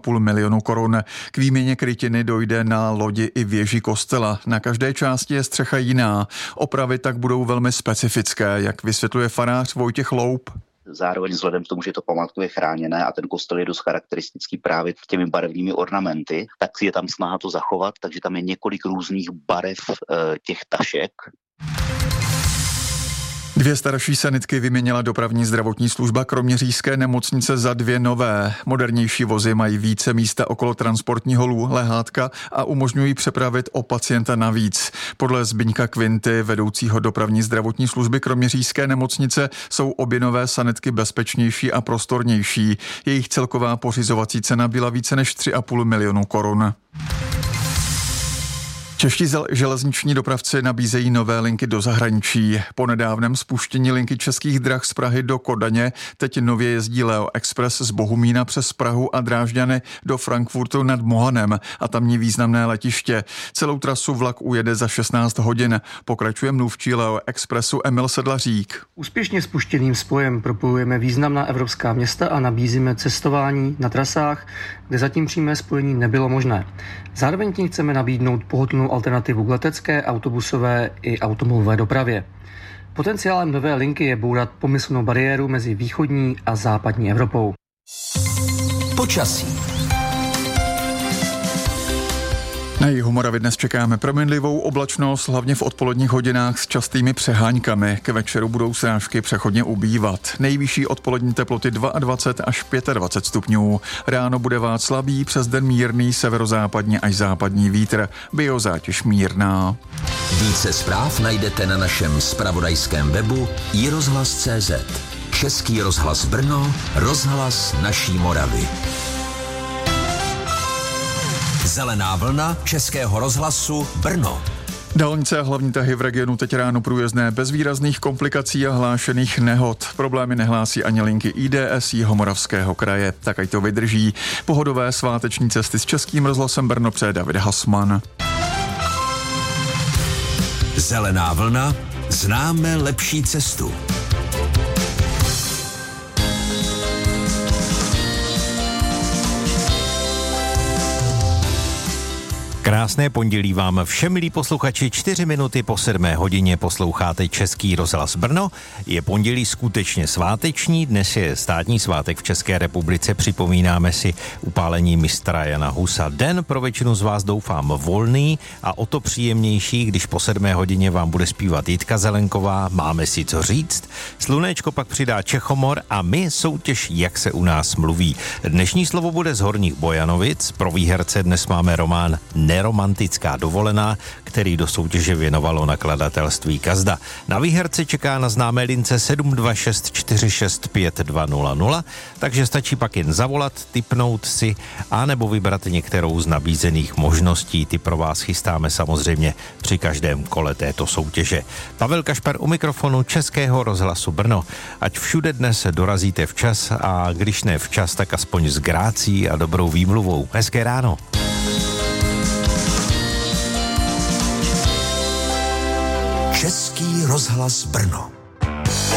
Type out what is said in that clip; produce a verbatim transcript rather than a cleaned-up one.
půl milionu korun. K výměně krytiny dojde na lodi i věži kostela. Na každé části je střecha jiná. Opravy tak budou velmi specifické, jak vysvětluje farář Vojtěch Loup. Zároveň vzhledem k tomu, že to památku je chráněné a ten kostel je dost charakteristický právě těmi barevnými ornamenty, tak je tam snaha to zachovat, takže tam je několik různých barev e, těch tašek. Dvě starší sanitky vyměnila dopravní zdravotní služba kroměřížské nemocnice za dvě nové. Modernější vozy mají více místa okolo transportního lehátka a umožňují přepravit o pacienta navíc. Podle Zbyňka Kvinty, vedoucího dopravní zdravotní služby kroměřížské nemocnice, jsou obě nové sanitky bezpečnější a prostornější. Jejich celková pořizovací cena byla více než tři a půl milionu korun. Čeští železniční dopravci nabízejí nové linky do zahraničí. Po nedávném spuštění linky Českých drah z Prahy do Kodaně teď nově jezdí Leo Express z Bohumína přes Prahu a Drážďany do Frankfurtu nad Mohanem a tamní významné letiště. Celou trasu vlak ujede za šestnáct hodin. Pokračuje mluvčí Leo Expressu Emil Sedlařík. Úspěšně spuštěným spojem propojujeme významná evropská města a nabízíme cestování na trasách, kde zatím přímé spojení nebylo možné. Zároveň tím chceme nabídnout pohodlnou alternativu k letecké, autobusové i automobilové dopravě. Potenciálem nové linky je bourat pomyslnou bariéru mezi východní a západní Evropou. Počasí. Na jihu Moravy dnes čekáme proměnlivou oblačnost, hlavně v odpoledních hodinách s častými přehánkami. K večeru budou srážky přechodně ubývat. Nejvyšší odpolední teploty dvacet dva až dvacet pět stupňů. Ráno bude vát slabý, přes den mírný severozápadní až západní vítr. Biozátěž mírná. Více zpráv najdete na našem zpravodajském webu i rozhlas tečka cé zet. Český rozhlas Brno, rozhlas naší Moravy. Zelená vlna Českého rozhlasu Brno. Dálnice a hlavní tahy v regionu teď ráno průjezdné bez výrazných komplikací a hlášených nehod. Problémy nehlásí ani linky í dé es Jihomoravského kraje. Tak ať to vydrží. Pohodové sváteční cesty s Českým rozhlasem Brno přeje David Hasman. Zelená vlna. Známe lepší cestu. Krásné pondělí vám všem, milí posluchači, čtyři minuty po sedmé hodině posloucháte Český rozhlas Brno. Je pondělí skutečně sváteční, dnes je státní svátek v České republice, připomínáme si upálení mistra Jana Husa. Den pro většinu z vás doufám volný a o to příjemnější, když po sedmé hodině vám bude zpívat Jitka Zelenková, máme si co říct. Slunéčko pak přidá Čechomor a my soutěž, jak se u nás mluví. Dnešní slovo bude z Horních Bojanovic, pro výherce dnes máme román Neromantická dovolená, který do soutěže věnovalo nakladatelství Kazda. Na výherce čeká na známé lince sedm dva šest čtyři šest pět dva nula nula, takže stačí pak jen zavolat, tipnout si a nebo vybrat některou z nabízených možností. Ty pro vás chystáme samozřejmě při každém kole této soutěže. Pavel Kašpar u mikrofonu Českého rozhlasu Brno. Ať všude dnes dorazíte včas a když ne včas, tak aspoň s grácí a dobrou výmluvou. Hezké ráno. Český rozhlas Brno.